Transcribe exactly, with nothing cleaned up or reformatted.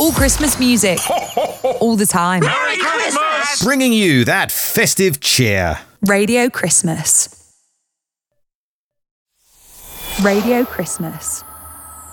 All Christmas music. All the time. Merry Christmas! Bringing you that festive cheer. Radio Christmas. Radio Christmas.